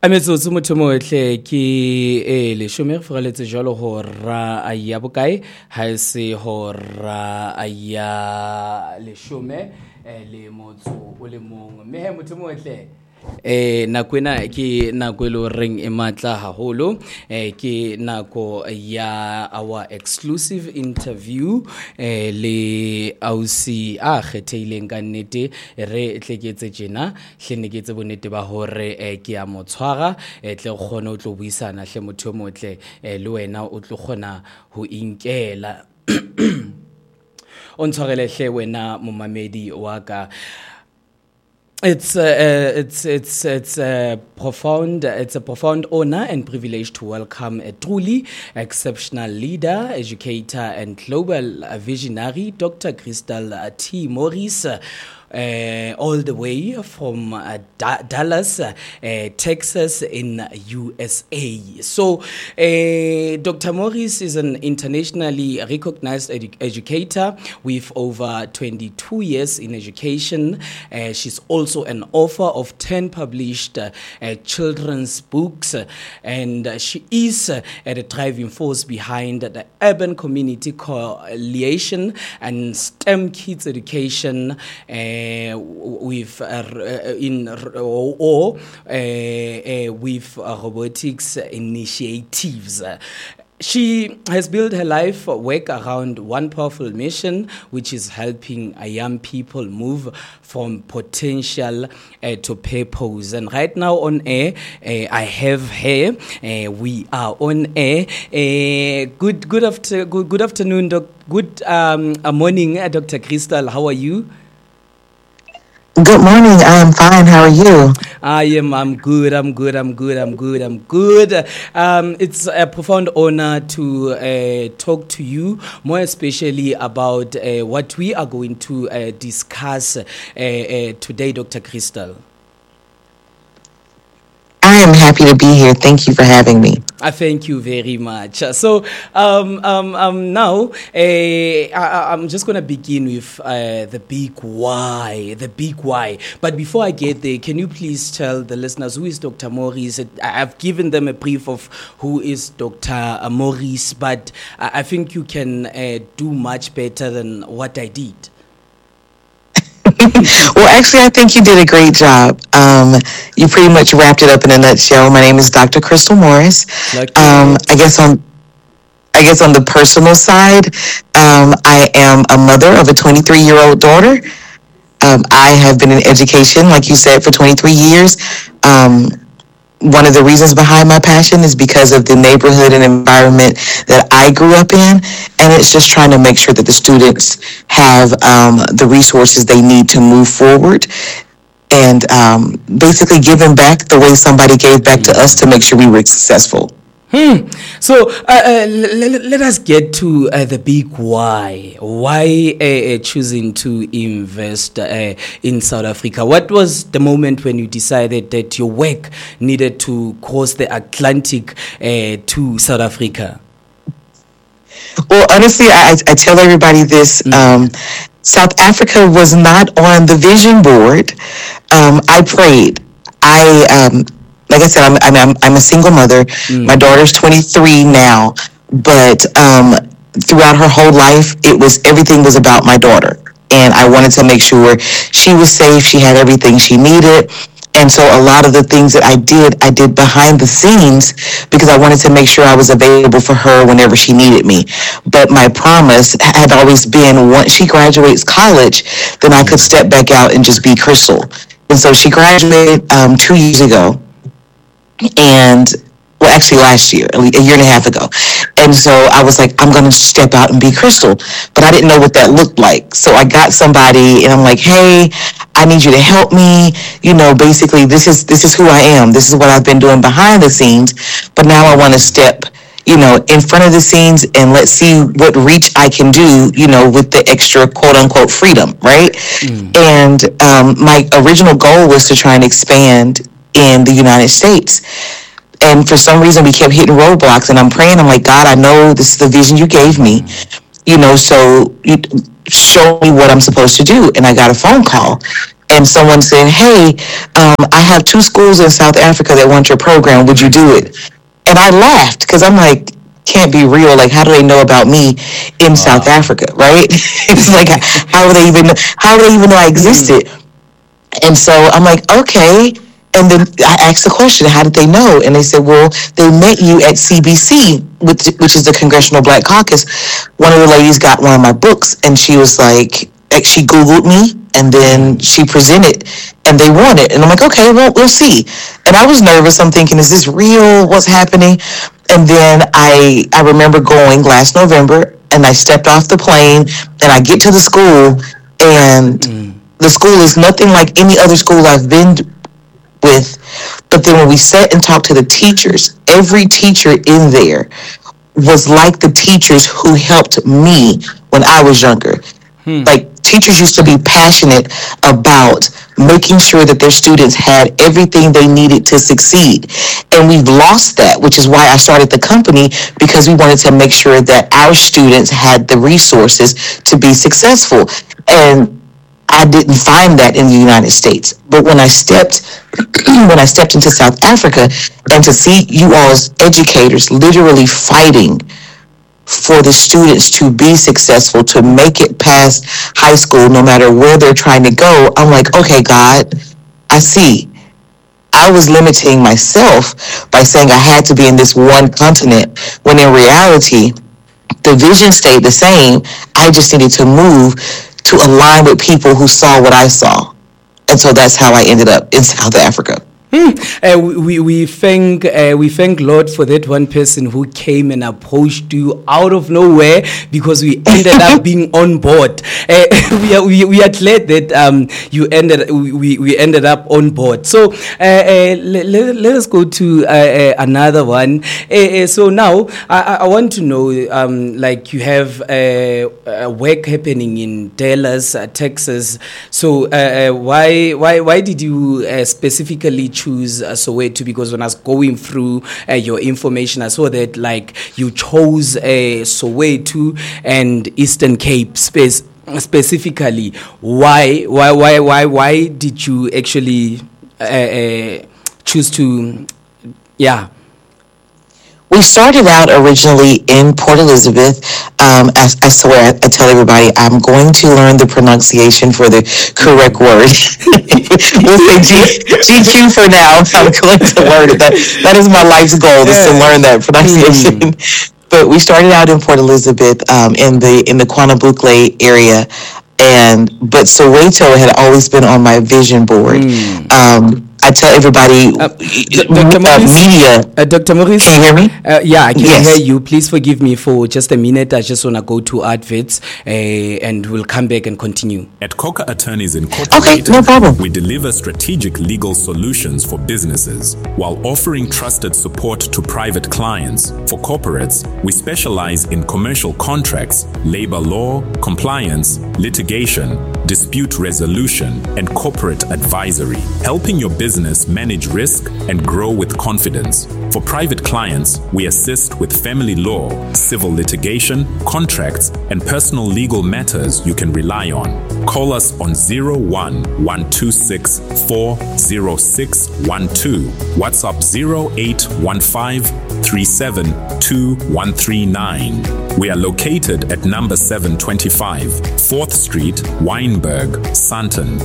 A metsotso motho motlhe ke leshome re foreletse jalo hora a ya bokae ha se hora a ya leshome le motso o le mong mme motho motlhe nako ena ke nako le reng e matla haholo ke nako ya our exclusive interview le ausi a kgethileng ka nnete re tleketse tjena hlene ke tse bonnete ba hore ke a motshwara tle gone o tlo buisana hle motho motle le wena o tlo gona ho inkela o ntshwarele hle wena momamedi wa ka. It's a profound honor and privilege to welcome a truly exceptional leader, educator, and global visionary, Dr. Crystal T. Morris. All the way from Dallas, Texas in USA. So, Dr. Morris is an internationally recognized educator with over 22 years in education. She's also an author of 10 published children's books, and she is the driving force behind the Urban Community Coalition and STEM Kids Education with robotics initiatives. She has built her life work around one powerful mission, which is helping young people move from potential to purpose. And right now on air, I have her. We are on air. Good afternoon, good morning, Dr. Crystal. How are you? Good morning. I am fine. How are you? I'm good. It's a profound honor to talk to you, more especially about what we are going to discuss today, Dr. Crystal. I am happy to be here. Thank you for having me. Thank you very much. So now I'm just going to begin with the big why. But before I get there, can you please tell the listeners who is Dr. Morris? I've given them a brief of who is Dr. Morris, but I think you can do much better than what I did. Well, actually, I think you did a great job. You pretty much wrapped it up in a nutshell. My name is Dr. Crystal Morris. I guess on the personal side, I am a mother of a 23-year-old daughter. I have been in education, like you said, for 23 years. One of the reasons behind my passion is because of the neighborhood and environment that I grew up in, and it's just trying to make sure that the students have the resources they need to move forward, and basically giving back the way somebody gave back to us to make sure we were successful. So let us get to the big why. Why choosing to invest in South Africa? What was the moment when you decided that your work needed to cross the Atlantic to South Africa? Well, honestly, I tell everybody this. South Africa was not on the vision board. I prayed. Like I said, I'm a single mother. My daughter's 23 now, but throughout her whole life, everything was about my daughter, and I wanted to make sure she was safe. She had everything she needed, and so a lot of the things that I did behind the scenes because I wanted to make sure I was available for her whenever she needed me. But my promise had always been once she graduates college, then I could step back out and just be Crystal. And so she graduated 2 years ago. And well, actually last year, a year and a half ago. And so I was like, I'm going to step out and be Crystal. But I didn't know what that looked like. So I got somebody and I'm like, hey, I need you to help me. You know, basically this is who I am. This is what I've been doing behind the scenes. But now I want to step, in front of the scenes and let's see what reach I can do, with the extra quote unquote freedom. Right. And my original goal was to try and expand in the United States. And for some reason we kept hitting roadblocks, and I'm praying, I'm like, God, I know this is the vision you gave me, so you show me what I'm supposed to do. And I got a phone call and someone said, "Hey, I have 2 schools in South Africa that want your program. Would you do it?" And I laughed because I'm like, can't be real. Like, how do they know about me in South Africa, right? It's like, how do they even know I existed? And so I'm like, okay. And then I asked the question, how did they know? And they said, well, they met you at CBC, which is the Congressional Black Caucus. One of the ladies got one of my books, and she was like, she Googled me, and then she presented, and they won it. And I'm like, okay, well, we'll see. And I was nervous. I'm thinking, is this real? What's happening? And then I remember going last November, and I stepped off the plane, and I get to the school, and the school is nothing like any other school I've been with. But then when we sat and talked to the teachers, every teacher in there was like the teachers who helped me when I was younger. Like, teachers used to be passionate about making sure that their students had everything they needed to succeed. And we've lost that, which is why I started the company, because we wanted to make sure that our students had the resources to be successful. And I didn't find that in the United States. But when I stepped into South Africa, and to see you all as educators literally fighting for the students to be successful, to make it past high school, no matter where they're trying to go, I'm like, okay, God, I see. I was limiting myself by saying I had to be in this one continent, when in reality, the vision stayed the same. I just needed to move to align with people who saw what I saw. And so that's how I ended up in South Africa. We thank Lord for that one person who came and approached you out of nowhere, because we ended up being on board. We are glad that we ended up on board. So let us go to another one. So now I want to know, like, you have work happening in Dallas, Texas. So why did you specifically choose Soweto? Because when I was going through your information, I saw that, like, you chose Soweto and Eastern Cape specifically. Why did you actually choose to? Yeah. We started out originally in Port Elizabeth. I swear, I tell everybody, I'm going to learn the pronunciation for the correct word. We'll say GQ for now. I'm going to learn it. That is my life's goal, is to learn that pronunciation. But we started out in Port Elizabeth, in the Kwanabukle area. But Soweto had always been on my vision board. I tell everybody, media. Dr. Maurice, can you hear me? Yeah, I can hear you. Please forgive me for just a minute. I just want to go to adverts, and we'll come back and continue. At Coca Attorneys Incorporated, no problem. We deliver strategic legal solutions for businesses while offering trusted support to private clients. For corporates, we specialize in commercial contracts, labor law, compliance, litigation, dispute resolution, and corporate advisory, helping your business manage risk and grow with confidence. For private clients, we assist with family law, civil litigation, contracts, and personal legal matters you can rely on. Call us on 01-126 406 12, WhatsApp 0815 37 2139. We are located at number 725, 4th Street, Wynberg, Sandton.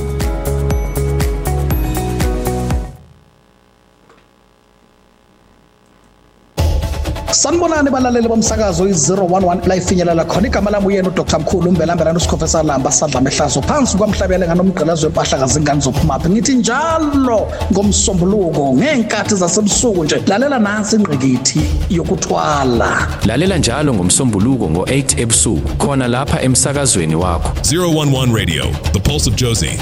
Sanibonani balaleli bomsakazo i-011 la ifinyelela khona igama lami uyena uDr Mkhulu Mbelambela noSikhofesa Lamba Sadla Mehlazo phansi kwamhlabele nganomgqelazo wempahla kazingane zophumaphi. Ngithi njalo ngomsombuluko ngenkathi zasebusuku nje lalela nansi ingqikithi yokuthwala. Lalela njalo ngomsombuluko ngo8 ebusuku khona lapha emsakazweni wakho. 011 Radio, the pulse of Josie.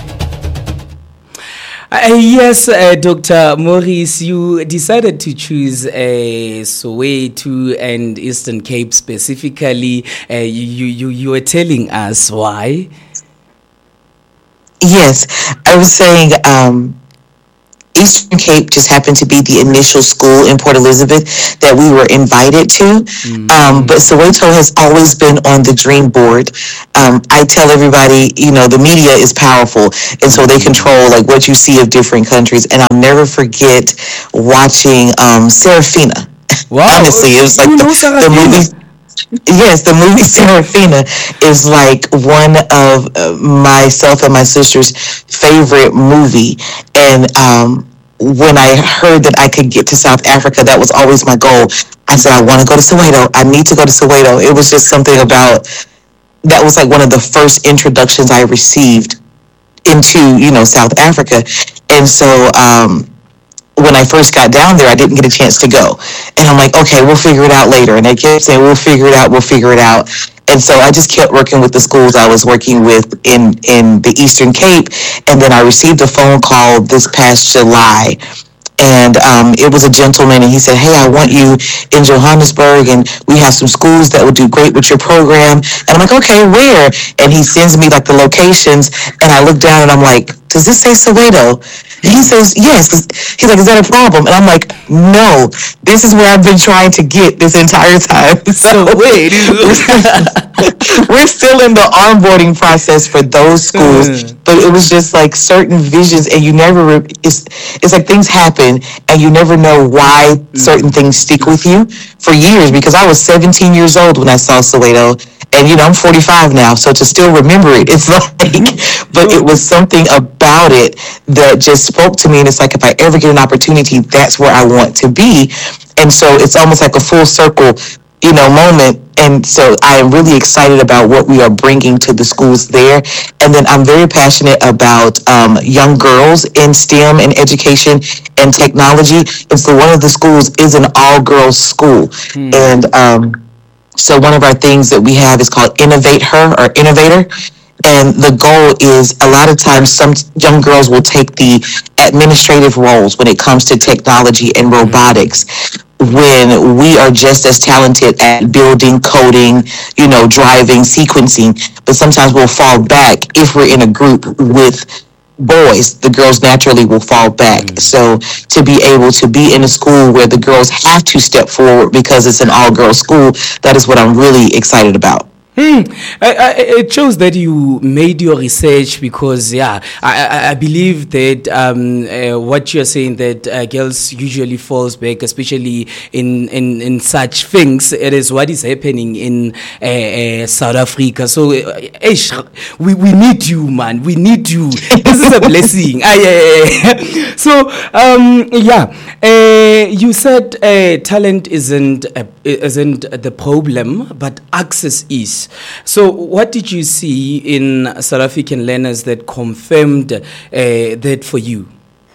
Yes, Dr. Maurice, you decided to choose Soweto and Eastern Cape specifically. You were telling us why. Yes, I was saying Eastern Cape just happened to be the initial school in Port Elizabeth that we were invited to. But Soweto has always been on the dream board. I tell everybody, the media is powerful, and so they control like what you see of different countries. And I'll never forget watching Serafina. Wow. Honestly, it was like the movie. Yes, the movie Serafina is like one of myself and my sister's favorite movie. And when I heard that I could get to South Africa, that was always my goal. I said, I want to go to Soweto. I need to go to Soweto. It was just something about, that was like one of the first introductions I received into, South Africa. And so, when I first got down there, I didn't get a chance to go. And I'm like, okay, we'll figure it out later. And they kept saying, we'll figure it out. And so I just kept working with the schools I was working with in the Eastern Cape. And then I received a phone call this past July. And it was a gentleman, and he said, hey, I want you in Johannesburg, and we have some schools that would do great with your program. And I'm like, okay, where? And he sends me like the locations, and I look down and I'm like, does this say Soweto? And he says, yes. He's like, is that a problem? And I'm like, no, this is where I've been trying to get this entire time. So wait. We're still in the onboarding process for those schools, but it was just like certain visions, and you never, it's like things happen, and you never know why certain things stick with you for years, because I was 17 years old when I saw Soweto, and I'm 45 now, so to still remember it, it's like, but it was something about it that just spoke to me, and it's like, if I ever get an opportunity, that's where I want to be. And so it's almost like a full circle, moment. And so I am really excited about what we are bringing to the schools there. And then I'm very passionate about young girls in STEM and education and technology. And so one of the schools is an all-girls school. And so one of our things that we have is called Innovate Her, or Innovator. And the goal is, a lot of times some young girls will take the administrative roles when it comes to technology and robotics, when we are just as talented at building, coding, driving, sequencing. But sometimes we'll fall back if we're in a group with boys. The girls naturally will fall back. So to be able to be in a school where the girls have to step forward because it's an all-girls school, that is what I'm really excited about. It shows that you made your research, because I believe that what you're saying, that girls usually falls back, especially in such things. It is what is happening in South Africa. So we need you, man. We need you. This is a blessing. So you said talent isn't the problem, but access is. So what did you see in South African learners that confirmed that for you?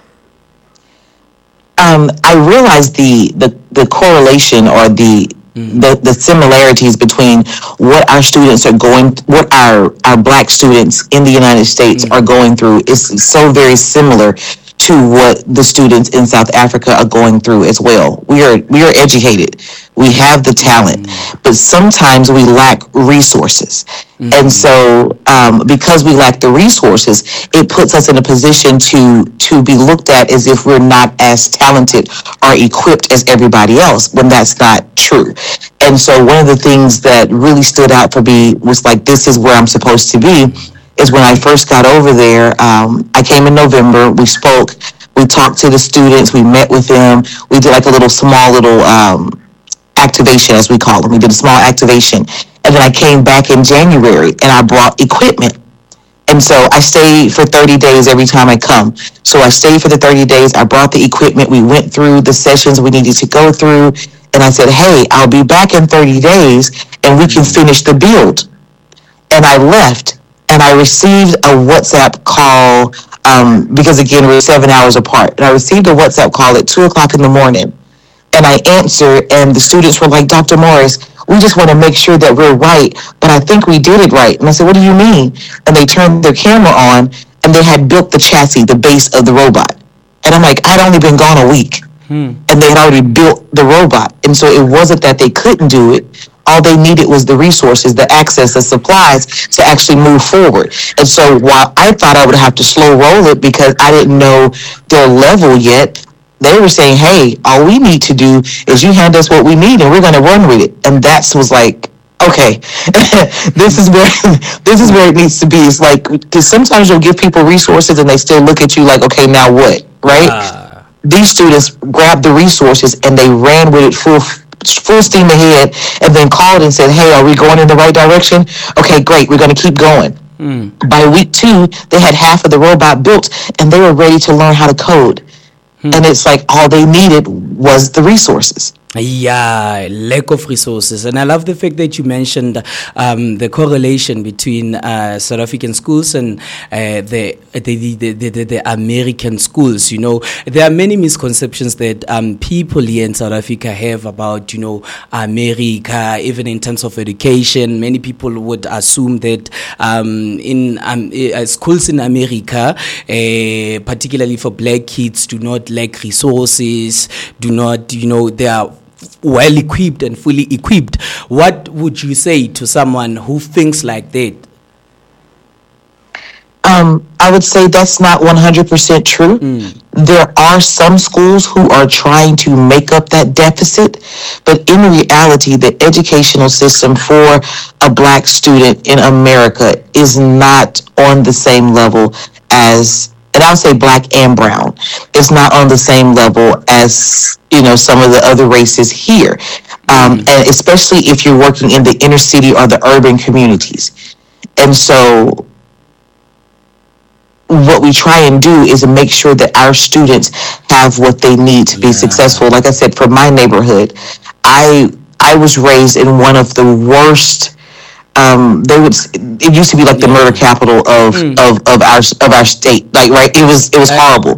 I realized the correlation, or the similarities between what our students are what our Black students in the United States are going through is so very similar to what the students in South Africa are going through as well. We are educated. We have the talent, but sometimes we lack resources. And so because we lack the resources, it puts us in a position to be looked at as if we're not as talented or equipped as everybody else, when that's not true. And so one of the things that really stood out for me was like, this is where I'm supposed to be, is when I first got over there. I came in November, we spoke, we talked to the students, we met with them, we did like a small activation, as we call them. We did a small activation. And then I came back in January, and I brought equipment. And so I stayed for 30 days every time I come. So I stayed for the 30 days, I brought the equipment, we went through the sessions we needed to go through, and I said, hey, I'll be back in 30 days, and we can finish the build. And I left. And I received a WhatsApp call, because again, we're 7 hours apart. And I received a WhatsApp call at 2:00 in the morning. And I answered, and the students were like, Dr. Morris, we just want to make sure that we're right, but I think we did it right. And I said, what do you mean? And they turned their camera on, and they had built the chassis, the base of the robot. And I'm like, I'd only been gone a week. And they had already built the robot. And so it wasn't that they couldn't do it, All they needed was the resources, the access, the supplies to actually move forward. And so while I thought I would have to slow roll it because I didn't know their level yet, they were saying, hey, all we need to do is you hand us what we need and we're going to run with it. And that was like, okay, this is where it needs to be. It's like, because sometimes you'll give people resources and they still look at you like, okay, now what, right? These students grabbed the resources and they ran with it full steam ahead, and then called and said, hey, are we going in the right direction? Okay, great, we're going to keep going. By week 2, they had half of the robot built and they were ready to learn how to code. And it's like all they needed was the resources. Yeah, lack of resources. And I love the fact that you mentioned the correlation between South African schools and the American schools. You know, there are many misconceptions that people here in South Africa have about, you know, America, even in terms of education. Many people would assume that in schools in America, particularly for black kids, do not lack resources, do not, you know, they are well equipped and fully equipped. What would you say to someone who thinks like that? I would say that's not 100% true. There are some schools who are trying to make up that deficit, but in reality, the educational system for a black student in America is not on the same level as, and I'll say black and brown, it's not on the same level as, you know, some of the other races here. And especially if you're working in the inner city or the urban communities. And so what we try and do is make sure that our students have what they need to be successful. Like I said, for my neighborhood, I was raised in one of the worst. It used to be like the murder capital of our state. Like, right, it was horrible.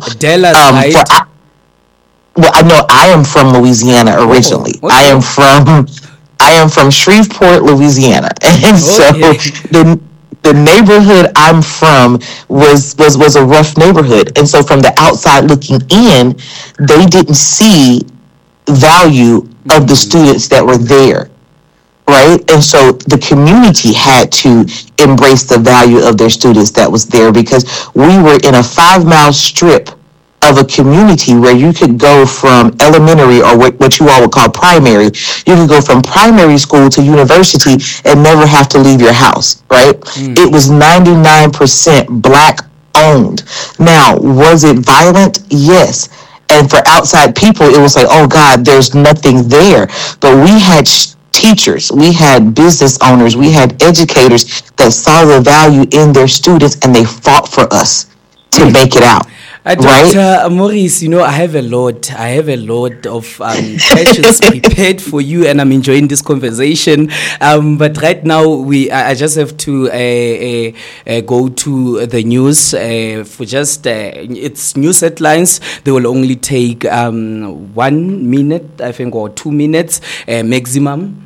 I know I am from Louisiana originally. I am from Shreveport, Louisiana, and so the neighborhood I'm from was a rough neighborhood. And so from the outside looking in, they didn't see value of the students that were there, right? And so the community had to embrace the value of their students that was there, because we were in a 5-mile strip of a community where you could go from elementary, or what you all would call primary. You could go from primary school to university and never have to leave your house, right? It was 99% black owned. Now, was it violent? Yes. And for outside people, it was like, oh God, there's nothing there. But we had teachers, we had business owners, we had educators that saw the value in their students, and they fought for us to make it out. Dr. Maurice, you know, I have a lot of questions prepared for you, and I'm enjoying this conversation. But right now, I just have to go to the news for just it's news headlines. They will only take 1 minute, I think, or 2 minutes maximum.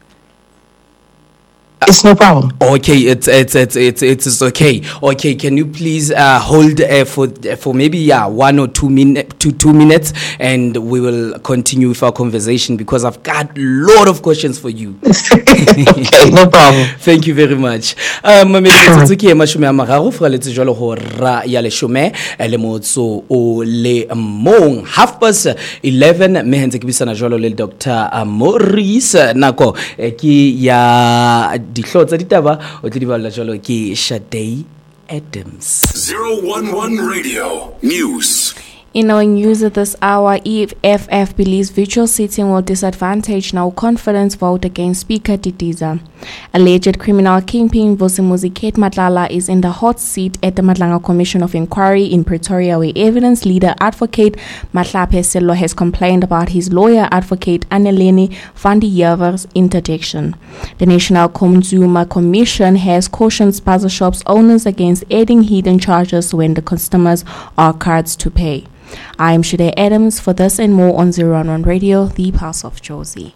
It's no problem. Okay, it's okay. Okay, can you please hold for maybe 1 or 2 minutes, and we will continue with our conversation, because I've got a lot of questions for you. Okay, no problem. Thank you very much. Mamedi ke mashume a mararo fra letse jwalo ho ra ya leshome le motso o le mong 11:30 me hentse ke bisana jwalo le Dr. Maurice nako ke ya dihlotsa ditaba o tle di balla jwalo ke Shadei Adams. 011 Radio News. In our news at this hour, EFF believes virtual seating will disadvantage now confidence vote against Speaker Didiza. Alleged criminal kingpin Vusimuzi Kate Matlala is in the hot seat at the Madlanga Commission of Inquiry in Pretoria, where evidence leader advocate Mahlape Sello has complained about his lawyer advocate Annelene van der Heever's interdiction. The National Consumer Commission has cautioned spaza shops owners against adding hidden charges when the customers are cards to pay. I am Shadei Adams. For this and more on 011 Radio, the Pulse of Josie.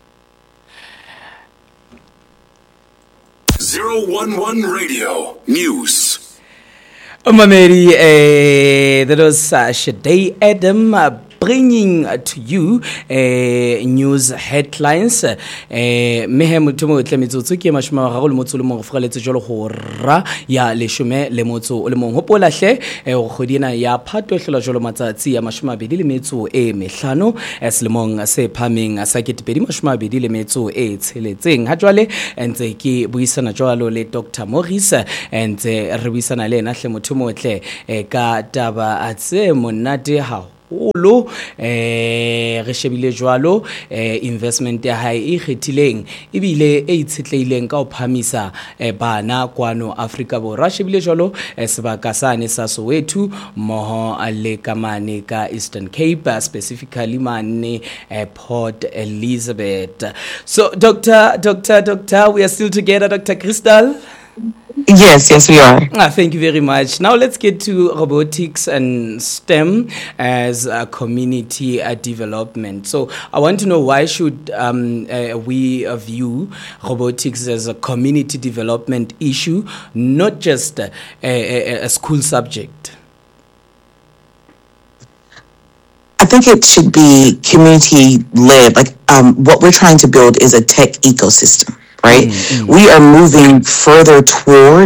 011 Radio News. Mamedi, that was Shadei Adam. bringing to you news headlines. Mehe motho mo tle metsotso ke mashoma ga go le motso le mo go freletse jolo go ra ya leshome le motso le mong hopola hle go godina ya phato hlola jolo matsatsi ya mashoma be le metso mehlano selemong se phameng sa ketepedi mashoma be le metso tsheletseng ha jwale ntse ke buisana jwalo le Dr. Morris ntse re buisana le ena hle motho mo tle ka taba a tse monate ha lo re shebile jwalo investment ya hae e kgethileng ebile e itshetleileng ka o phamisa bana kwano Africa Borwa shebile jwalo sebaka sane sa Soweto moho le kamane ka Eastern Cape specifically mane Port Elizabeth. So Dr. we are still together, Dr. Crystal. Yes, we are. Thank you very much. Now let's get to robotics and STEM as a community development. So I want to know, why should we view robotics as a community development issue, not just a school subject? I think it should be community-led. Like what we're trying to build is a tech ecosystem. Right? Mm-hmm. We are moving further toward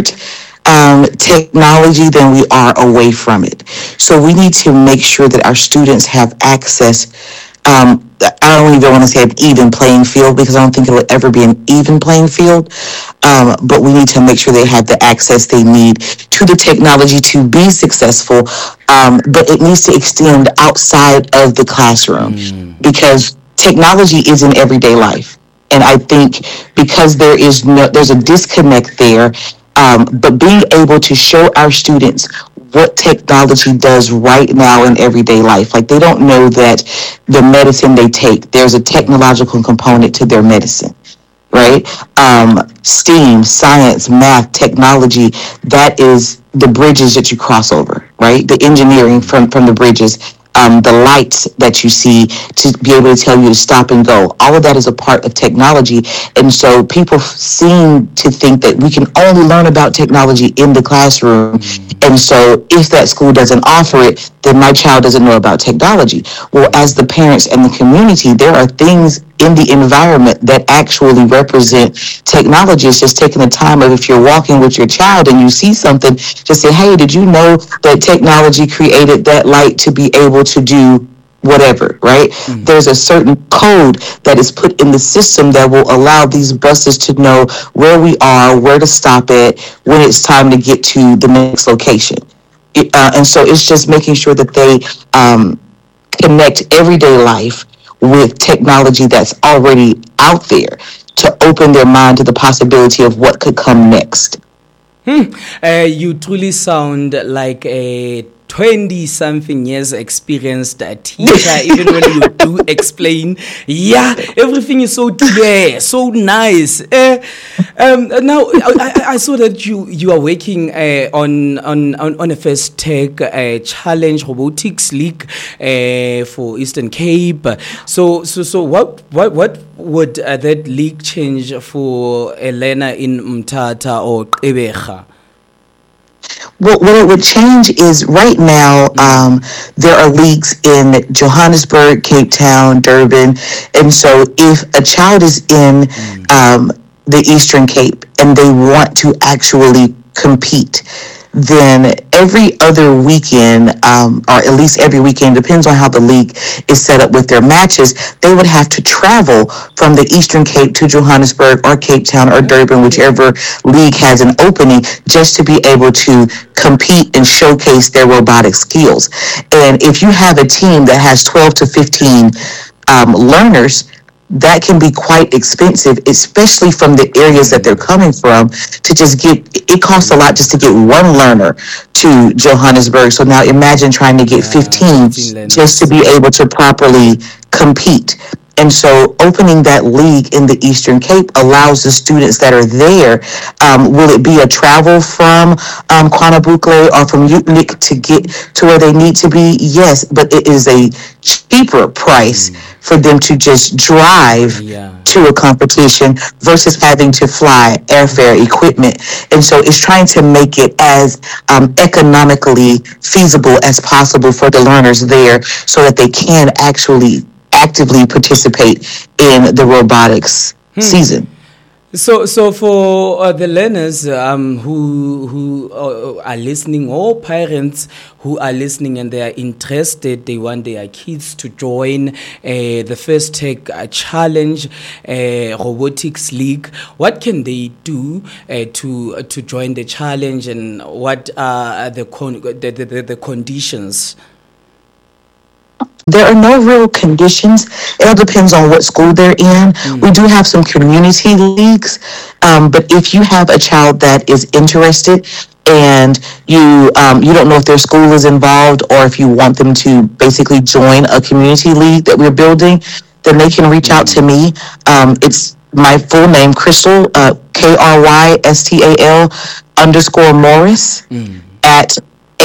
technology than we are away from it. So we need to make sure that our students have access. I don't even want to say an even playing field, because I don't think it'll ever be an even playing field. But we need to make sure they have the access they need to the technology to be successful. But it needs to extend outside of the classroom, because technology is in everyday life. And I think because there's a disconnect there, but being able to show our students what technology does right now in everyday life. Like, they don't know that the medicine they take, there's a technological component to their medicine, right? STEAM, science, math, technology, that is the bridges that you cross over, right? The engineering from the bridges. The lights that you see to be able to tell you to stop and go. All of that is a part of technology. And so people seem to think that we can only learn about technology in the classroom. And so if that school doesn't offer it, then my child doesn't know about technology. Well, as the parents and the community, there are things in the environment that actually represent technology. It's just taking the time of, if you're walking with your child and you see something, just say, hey, did you know that technology created that light to be able to do whatever, right? Mm-hmm. There's a certain code that is put in the system that will allow these buses to know where we are, where to stop at, when it's time to get to the next location. And so it's just making sure that they connect everyday life with technology that's already out there to open their mind to the possibility of what could come next. You truly sound like a 20-something years experienced teacher, even when you do explain. Yeah, everything is so clear, so nice. Now, I saw that you are working on a First Tech Challenge Robotics League for Eastern Cape. So what would that league change for a learner in Mthatha or Gqeberha? Well, what it would change is, right now, there are leagues in Johannesburg, Cape Town, Durban. And so if a child is in the Eastern Cape and they want to actually compete, then every other weekend, or at least every weekend, depends on how the league is set up with their matches, they would have to travel from the Eastern Cape to Johannesburg or Cape Town or Durban, whichever league has an opening, just to be able to compete and showcase their robotic skills. And if you have a team that has 12 to 15 learners, that can be quite expensive, especially from the areas that they're coming from. To just get, it costs a lot just to get one learner to Johannesburg. So now imagine trying to get 15 just to be able to properly compete. And so opening that league in the Eastern Cape allows the students that are there, will it be a travel from KwaNobuhle or from Utnik to get to where they need to be? Yes, but it is a cheaper price for them to just drive to a competition versus having to fly, airfare, equipment. And so it's trying to make it as economically feasible as possible for the learners there so that they can actually actively participate in the robotics season. So for the learners who are listening, or parents who are listening and they are interested, they want their kids to join the First Tech Challenge Robotics League, what can they do to join the challenge, and what are the conditions? There are no real conditions. It all depends on what school they're in. We do have some community leagues, but if you have a child that is interested and you don't know if their school is involved, or if you want them to basically join a community league that we're building, then they can reach out to me. It's my full name, Crystal, KRYSTAL_Morris at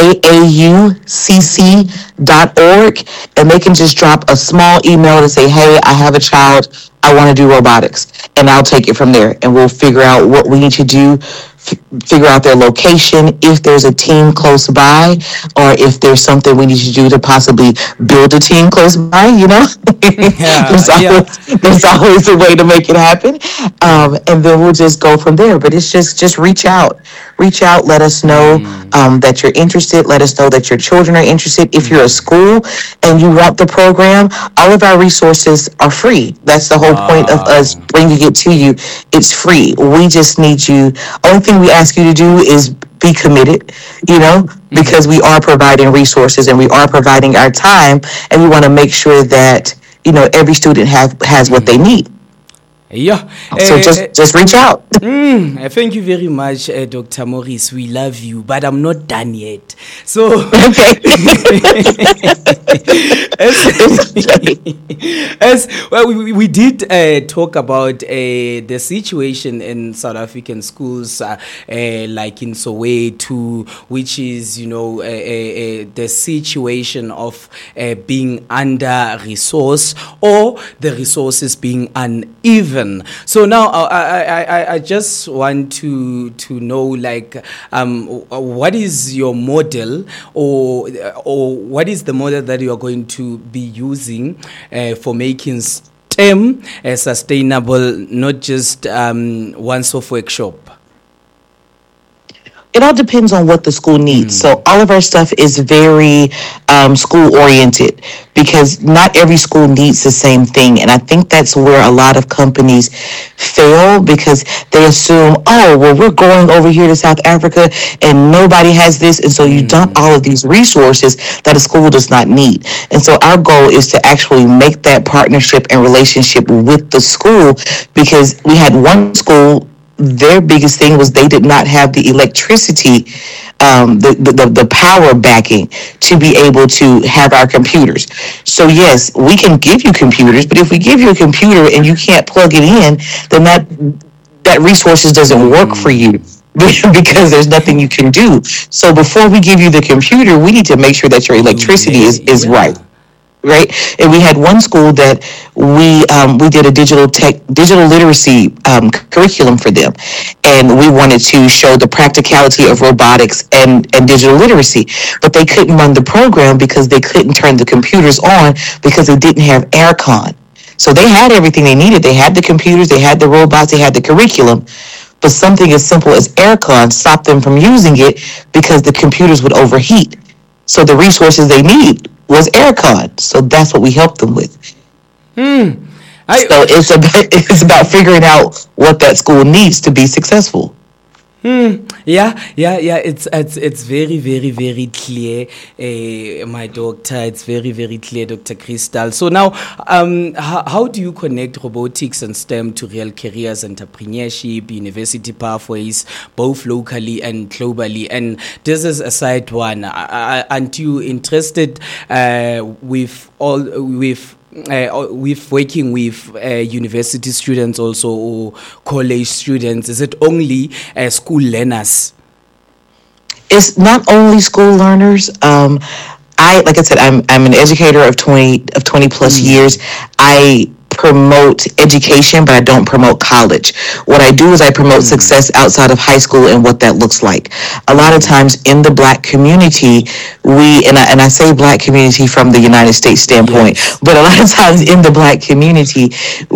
aaucc.org, and they can just drop a small email to say, hey, I have a child, I want to do robotics, and I'll take it from there, and we'll figure out what we need to do, figure out their location, if there's a team close by, or if there's something we need to do to possibly build a team close by, you know. There's always a way to make it happen, and then we'll just go from there. But it's just reach out, let us know that you're interested, let us know that your children are interested. If you're a school and you want the program, all of our resources are free. That's the whole point of us bringing it to you. It's free. We just need you. Only thing we ask you to do is be committed, you know, because we are providing resources and we are providing our time, and we want to make sure that, you know, every student has what they need. Yeah. So just reach out. Thank you very much, Dr. Morris. We love you, but I'm not done yet. So, as well, we did talk about the situation in South African schools, like in Soweto, which is, you know, the situation of being under-resourced, or the resources being uneven. So now I just want to know, like, what is your model, or what is the model that you are going to be using for making STEM sustainable, not just once-off workshop? It all depends on what the school needs. So all of our stuff is very school oriented, because not every school needs the same thing. And I think that's where a lot of companies fail, because they assume, oh, well, we're going over here to South Africa and nobody has this. And so you dump all of these resources that a school does not need. And so our goal is to actually make that partnership and relationship with the school, because we had one school, their biggest thing was they did not have the electricity, the power backing to be able to have our computers. So yes, we can give you computers, but if we give you a computer and you can't plug it in, then that resources doesn't work for you, because there's nothing you can do. So before we give you the computer, we need to make sure that your electricity is right. Right, and we had one school that we did a digital literacy curriculum for them, and we wanted to show the practicality of robotics and digital literacy, but they couldn't run the program because they couldn't turn the computers on because they didn't have aircon. So they had everything they needed. They had the computers, they had the robots, they had the curriculum, but something as simple as aircon stopped them from using it because the computers would overheat. So the resources they need was aircon. So that's what we helped them with. So it's about figuring out what that school needs to be successful. Yeah. It's very, very, very clear, my doctor. It's very, very clear, Dr. Crystal. So now, how do you connect robotics and STEM to real careers, entrepreneurship, university pathways, both locally and globally? And this is a side one. Aren't you interested with with working with university students also or college students? Is it only school learners? It's not only school learners. Like I said, I'm an educator of 20 plus years. I promote education, but I don't promote college. What I do is I promote success outside of high school and what that looks like. A lot of times in the Black community, and I say Black community from the United States standpoint, but a lot of times in the Black community,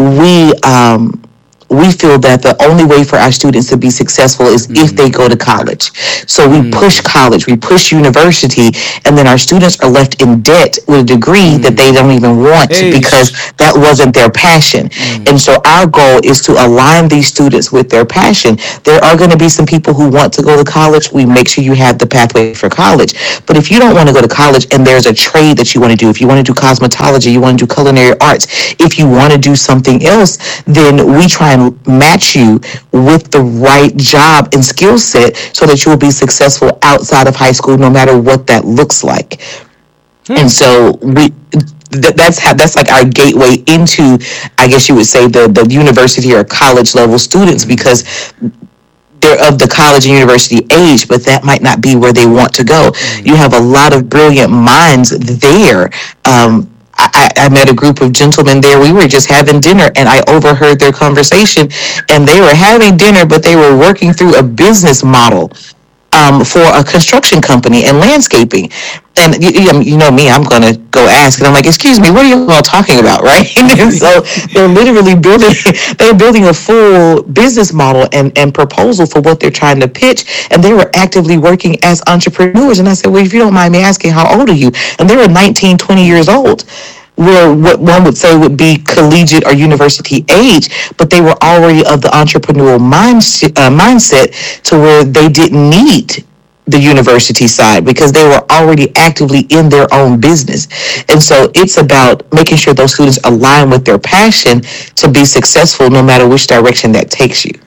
we feel that the only way for our students to be successful is if they go to college. So we push college, we push university, and then our students are left in debt with a degree that they don't even want because that wasn't their passion. And so our goal is to align these students with their passion. There are going to be some people who want to go to college. We make sure you have the pathway for college. But if you don't want to go to college and there's a trade that you want to do, if you want to do cosmetology, you want to do culinary arts, if you want to do something else, then we try and match you with the right job and skill set so that you will be successful outside of high school, no matter what that looks like. And so that's like our gateway into, I guess you would say, the university or college level students, because they're of the college and university age, but that might not be where they want to go. You have a lot of brilliant minds there. I met a group of gentlemen there. We were just having dinner and I overheard their conversation, and they were having dinner, but they were working through a business model for a construction company and landscaping. And you know me, I'm going to go ask, and I'm like, excuse me, what are you all talking about, right? And so they're literally building a full business model and proposal for what they're trying to pitch, and they were actively working as entrepreneurs. And I said, well, if you don't mind me asking, how old are you? And they were 19, 20 years old, where what one would say would be collegiate or university age, but they were already of the entrepreneurial mindset to where they didn't need the university side because they were already actively in their own business. And so it's about making sure those students align with their passion to be successful no matter which direction that takes you.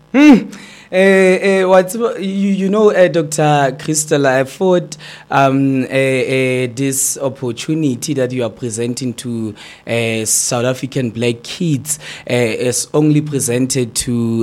Dr. Crystal, I thought this opportunity that you are presenting to South African Black kids is only presented to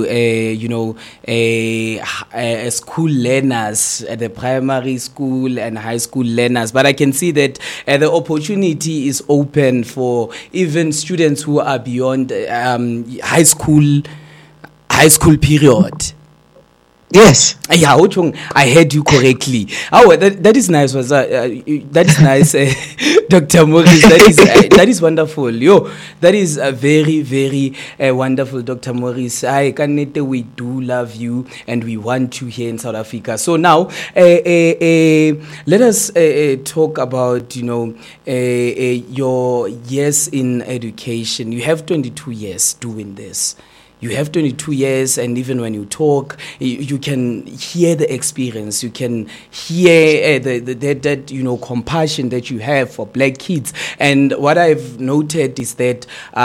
school learners at the primary school and high school learners, but I can see that the opportunity is open for even students who are beyond high school period. Yes. Yeah, I heard you correctly. Oh, that is nice. That is nice, Dr. Maurice. That is wonderful. That is very, very wonderful, Dr. Maurice. We do love you, and we want you here in South Africa. So now, let us talk about your years in education. You have 22 years doing this. You have 22 years, and even when you talk, you can hear the experience. You can hear that compassion that you have for Black kids. And what I've noted is that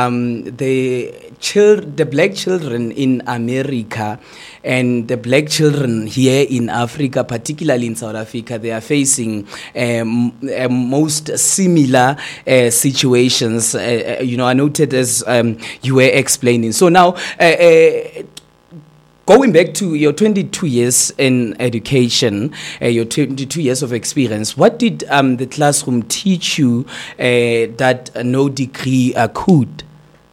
the Black children in America and the Black children here in Africa, particularly in South Africa, they are facing most similar situations. I noted as you were explaining. So now, going back to your 22 years in education, your 22 years of experience, what did the classroom teach you that no degree could?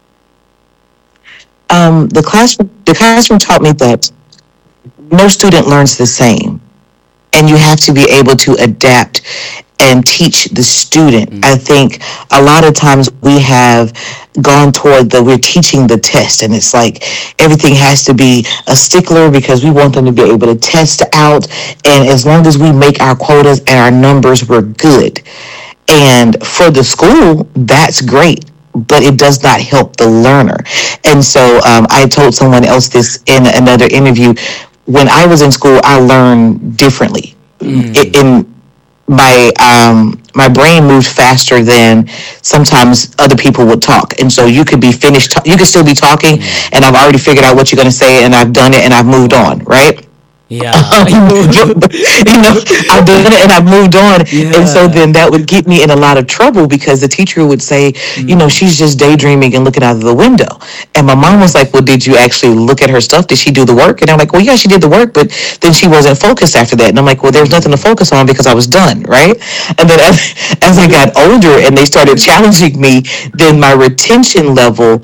The classroom taught me that no student learns the same, and you have to be able to adapt and teach the student. I think a lot of times we have gone toward we're teaching the test, and it's like everything has to be a stickler because we want them to be able to test out, and as long as we make our quotas and our numbers, we're good. And for the school, that's great, but it does not help the learner. And so I told someone else this in another interview. When I was in school, I learned differently. My brain moved faster than sometimes other people would talk. And so you could be finished, you could still be talking, and I've already figured out what you're going to say, and I've done it, and I've moved on, right? Yeah. I've done it and I've moved on. Yeah. And so then that would get me in a lot of trouble because the teacher would say, she's just daydreaming and looking out of the window. And my mom was like, well, did you actually look at her stuff? Did she do the work? And I'm like, well, yeah, she did the work, but then she wasn't focused after that. And I'm like, well, there's nothing to focus on because I was done, right? And then as I got older and they started challenging me, then my retention level,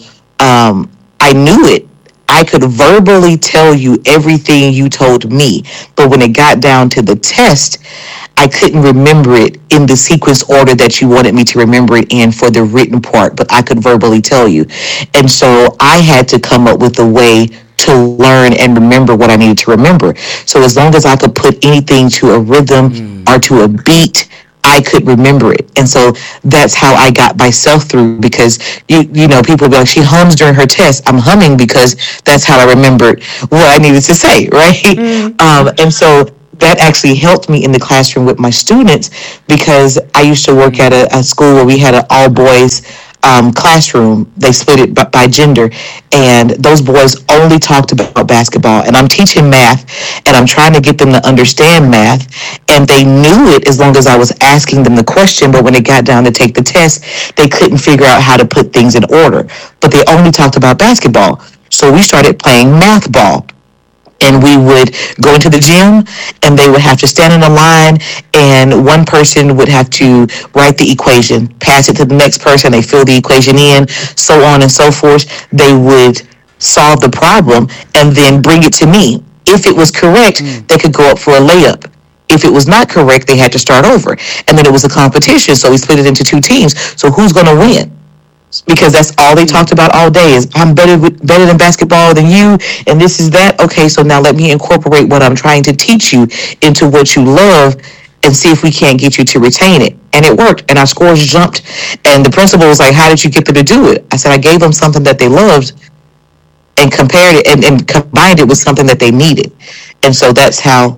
I knew it. I could verbally tell you everything you told me, but when it got down to the test, I couldn't remember it in the sequence order that you wanted me to remember it in for the written part, but I could verbally tell you. And so I had to come up with a way to learn and remember what I needed to remember. So as long as I could put anything to a rhythm or to a beat, I could remember it. And so that's how I got myself through, because people be like, she hums during her test. I'm humming because that's how I remembered what I needed to say, right? And so that actually helped me in the classroom with my students, because I used to work at a school where we had an all boys classroom. They split it by gender, and those boys only talked about basketball. And I'm teaching math, and I'm trying to get them to understand math, and they knew it as long as I was asking them the question. But when it got down to take the test, they couldn't figure out how to put things in order. But they only talked about basketball. So we started playing math ball. And we would go into the gym, and they would have to stand in a line, and one person would have to write the equation, pass it to the next person, they fill the equation in, so on and so forth. They would solve the problem and then bring it to me. If it was correct, they could go up for a layup. If it was not correct, they had to start over. And then it was a competition, so we split it into two teams. So who's going to win? Because that's all they talked about all day is, I'm better than basketball than you, and this is that. Okay, so now let me incorporate what I'm trying to teach you into what you love and see if we can't get you to retain it. And it worked, and our scores jumped. And the principal was like, how did you get them to do it? I said, I gave them something that they loved and compared it and combined it with something that they needed. And so that's how,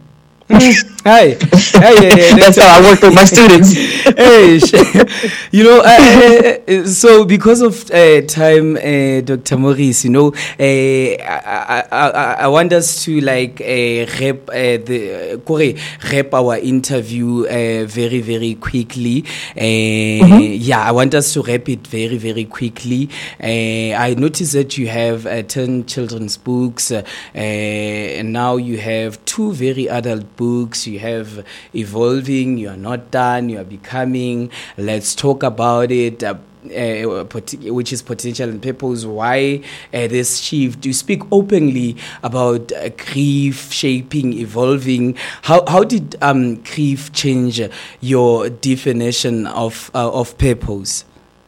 Hi. That's how I work with my students. So because of time, Dr. Maurice, I want us to wrap our interview very, very quickly. I want us to wrap it very, very quickly. I noticed that you have 10 children's books, and now you have 2 very adult books. You have Evolving, You Are Not Done, You Are Becoming, Let's Talk About It, which is Potential and Purpose. Why this shift? You speak openly about grief shaping, evolving. How did grief change your definition of purpose?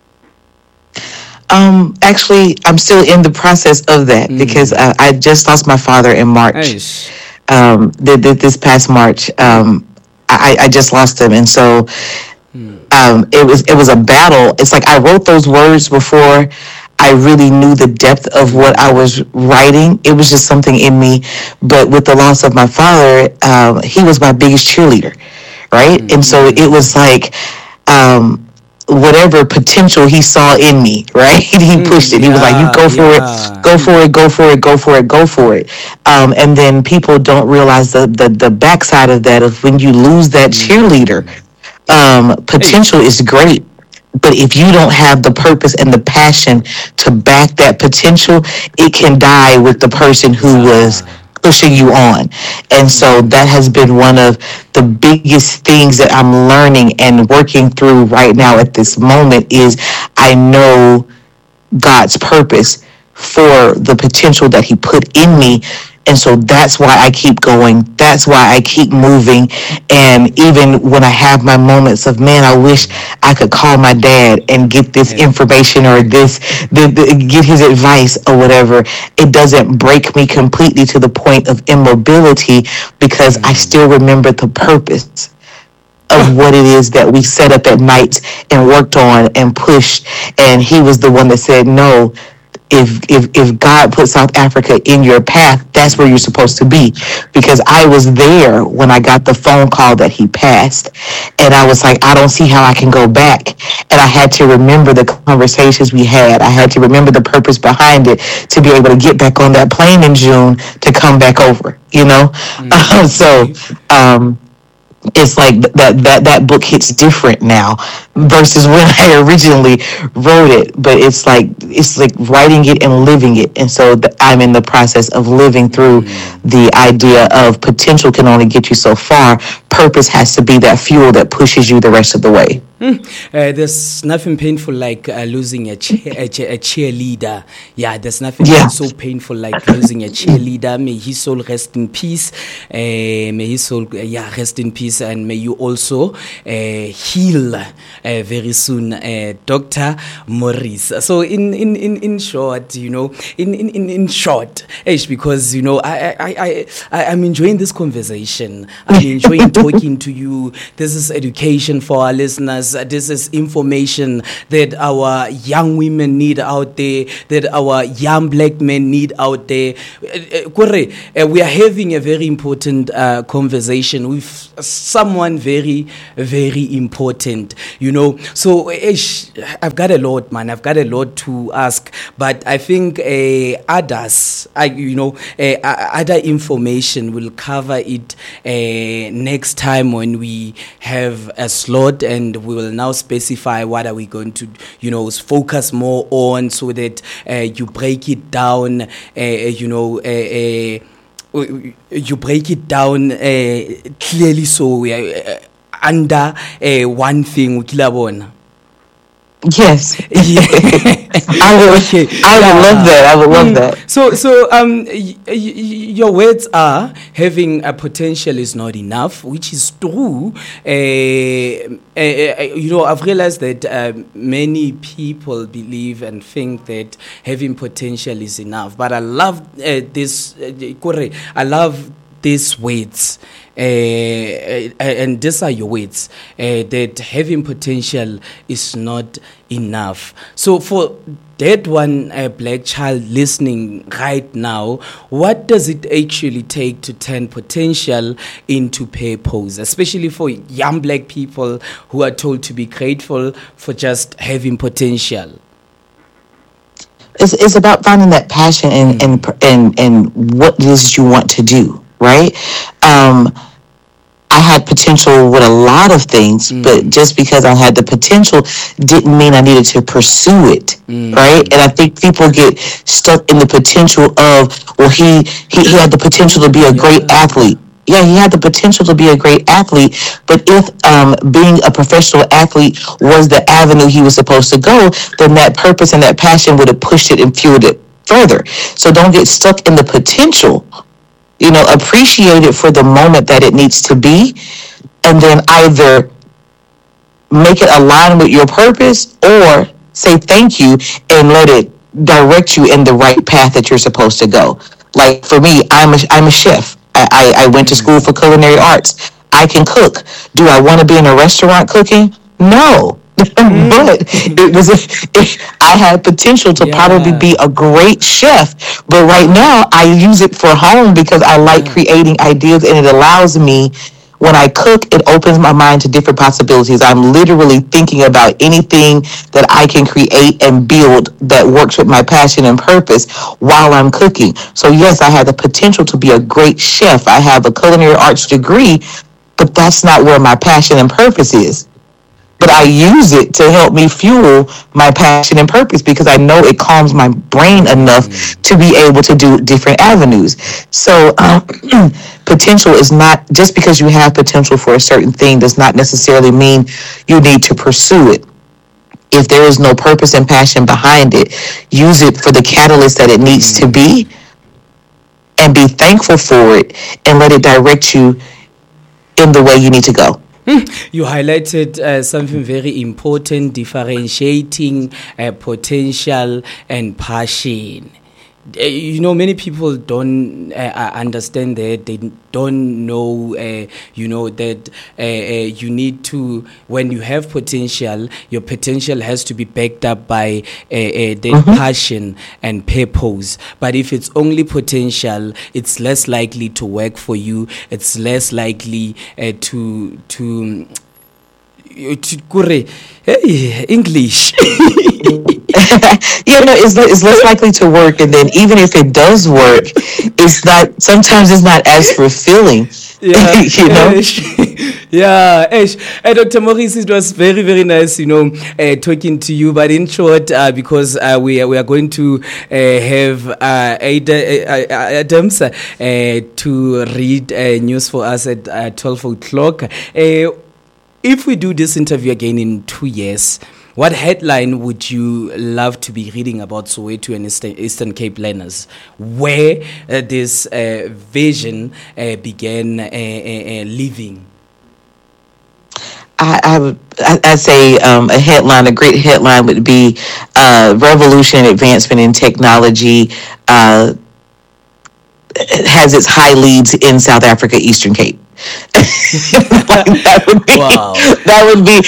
Actually, I'm still in the process of that, because I just lost my father in March. Nice. This past March, I just lost him, and so it was a battle. It's like I wrote those words before I really knew the depth of what I was writing. It was just something in me. But with the loss of my father, he was my biggest cheerleader, right? And so it was like, whatever potential he saw in me, right? He pushed it. He was like, you go for it, go for it, go for it, go for it, go for it. And then people don't realize the backside of that, of when you lose that cheerleader. Potential is great, but if you don't have the purpose and the passion to back that potential, it can die with the person who was pushing you on. And so that has been one of the biggest things that I'm learning and working through right now at this moment is I know God's purpose for the potential that he put in me. And so that's why I keep going. That's why I keep moving. And even when I have my moments of, man, I wish I could call my dad and get this information or get his advice or whatever, it doesn't break me completely to the point of immobility, because I still remember the purpose of what it is that we set up at night and worked on and pushed. And he was the one that said, no, if God put South Africa in your path, that's where you're supposed to be. Because I was there when I got the phone call that he passed, and I was like, I don't see how I can go back. And I had to remember the conversations we had. I had to remember the purpose behind it to be able to get back on that plane in June to come back over, you know? It's like that book hits different now versus when I originally wrote it, but it's like writing it and living it. And so I'm in the process of living through the idea of potential can only get you so far. Purpose has to be that fuel that pushes you the rest of the way. There's nothing painful like losing a cheerleader. Yeah, there's nothing so painful like losing a cheerleader. May his soul rest in peace. May his soul rest in peace, and may you also heal very soon, Dr. Maurice. So in short, you know, in short, because you know I'm enjoying this conversation. I'm enjoying talking to you. This is education for our listeners. This is information that our young women need out there, that our young black men need out there. We are having a very important conversation with someone very, very important, you know. So I've got a lot, man. I've got a lot to ask, but I think other information will cover it next time when we have a slot, and we will now specify what are we going to, you know, focus more on, so that you break it down, you break it down clearly, so we are under one thing. Yes. I would love that. So your words are having a potential is not enough, which is true. You know, I've realized that many people believe and think that having potential is enough. But I love this. I love these words. And these are your words, that having potential is not enough. So for that one black child listening right now, what does it actually take to turn potential into purpose, especially for young black people who are told to be grateful for just having potential? It's about finding that passion and what it is you want to do, right? I had potential with a lot of things, but just because I had the potential didn't mean I needed to pursue it, right? And I think people get stuck in the potential of, well, he had the potential to be a great athlete. Yeah, he had the potential to be a great athlete, but if being a professional athlete was the avenue he was supposed to go, then that purpose and that passion would have pushed it and fueled it further. So don't get stuck in the potential. You know, appreciate it for the moment that it needs to be, and then either make it align with your purpose or say thank you and let it direct you in the right path that you're supposed to go. Like for me, I'm a chef. I went to school for culinary arts. I can cook. Do I want to be in a restaurant cooking? No. But I had potential to probably be a great chef, but right now I use it for home because I like creating ideas, and it allows me, when I cook, it opens my mind to different possibilities. I'm literally thinking about anything that I can create and build that works with my passion and purpose while I'm cooking. So yes, I have the potential to be a great chef. I have a culinary arts degree, but that's not where my passion and purpose is. But I use it to help me fuel my passion and purpose because I know it calms my brain enough to be able to do different avenues. So potential is not, just because you have potential for a certain thing does not necessarily mean you need to pursue it. If there is no purpose and passion behind it, use it for the catalyst that it needs to be, and be thankful for it, and let it direct you in the way you need to go. You highlighted something very important, differentiating potential and passion. many people don't understand that. They don't know, that you need to, when you have potential, your potential has to be backed up by the passion and purpose. But if it's only potential, it's less likely to work for you. It's less likely to hey, English. It's less likely to work, and then even if it does work, sometimes it's not as fulfilling. Yeah, yeah. Dr. Maurice, it was very, very nice, talking to you. But in short, because we are going to have Adams to read news for us at 12 o'clock. If we do this interview again in 2 years, what headline would you love to be reading about Soweto and Eastern Cape learners, where this vision began living? I'd say a great headline would be Revolution and Advancement in Technology has its high leads in South Africa, Eastern Cape. That would be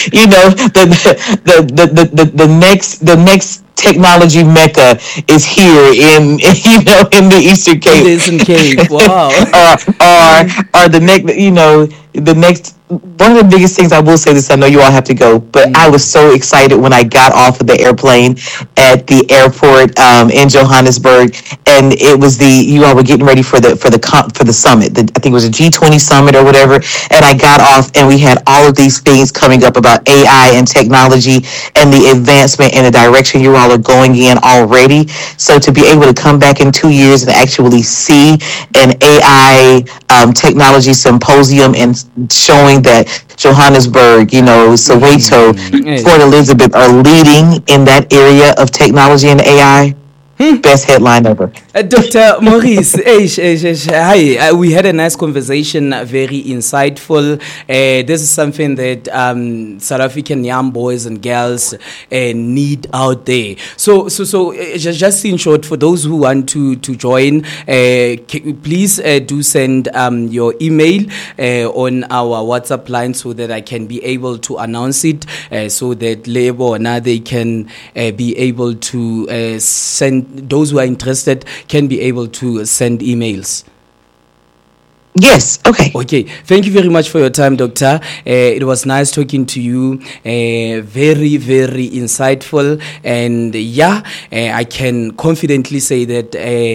the next technology mecca is here in the Eastern Cape. Eastern Cape. Wow. or the next. One of the biggest things, I will say this, I know you all have to go, but I was so excited when I got off of the airplane at the airport in Johannesburg, and it was you all were getting ready for the summit. I think it was a G20 summit or whatever, and I got off and we had all of these things coming up about AI and technology and the advancement and the direction you all are going in already. So to be able to come back in 2 years and actually see an AI technology symposium and showing that Johannesburg, Soweto, Port Elizabeth are leading in that area of technology and AI. Best headline ever. Dr. Maurice, hi. We had a nice conversation, very insightful. This is something that South African young boys and girls need out there. So just in short, for those who want to join, please do send your email on our WhatsApp line so that I can be able to announce it, so that Lebo now they can be able to send. Those who are interested can be able to send emails. Yes, okay. Okay, thank you very much for your time, Doctor. It was nice talking to you. Very, very insightful. And I can confidently say that,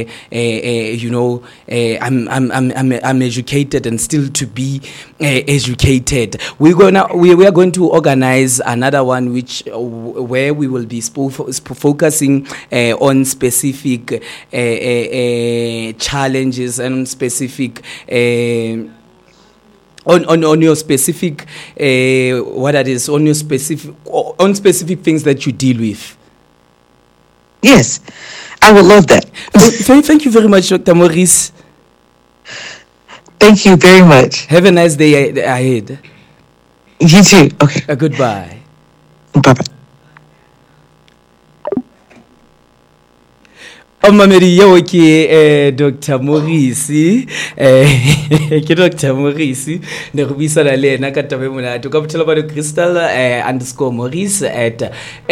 I'm educated and still to be educated. We are going to organize another one where we will be focusing on specific challenges and specific on your specific on specific things that you deal with. Yes, I would love that. Thank you very much, Dr. Maurice. Thank you very much. Have a nice day ahead. You too. Okay. Goodbye. Bye-bye. Mamedi yo ke Dr. Maurice ke Dr. Maurice ne go buisana le ena ka tabe mona to ka botela ba Crystal _Maurice at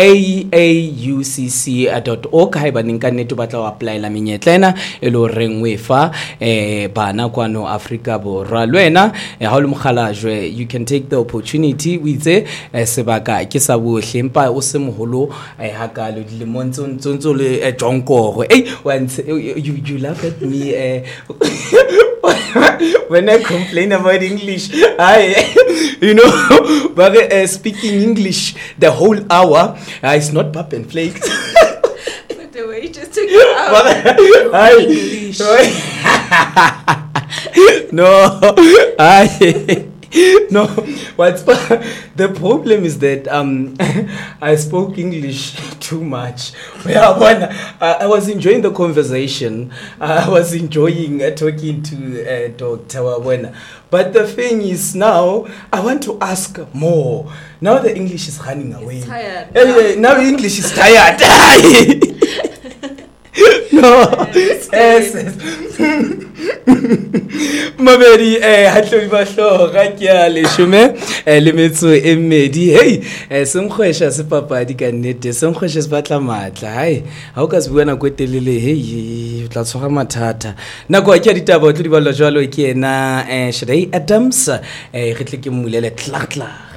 aaucc.org ha ba ning ka nne to batla go apply la menyetla ena e lo reng we fa bana kwano Africa borwa lwena ha le moghalajwe. You can take the opportunity with sebaka ke sa bohle empa o se moholo ha ka le dilemontso le jonkoro. Once you laugh at me when I complain about English. But speaking English the whole hour it's not pap and flakes. But the way you just took it out. English. No, the problem is that I spoke English too much. I was enjoying the conversation. I was enjoying talking to Dr. Wawena. But the thing is now, I want to ask more. Now the English is running away. It's tired. Now English is tired. No. Mabedi ha tlo ba hloga ke a le shume le metso e mmedi hey senkgwesha se papadi ka nnete senkgwesha se batla matla hai ha o ka se bua nako telele hey tla tsoga mathata nako a ke ditaba o tlo di balwa jwalo ke ena Shadai Adams re tle ke mmulele tla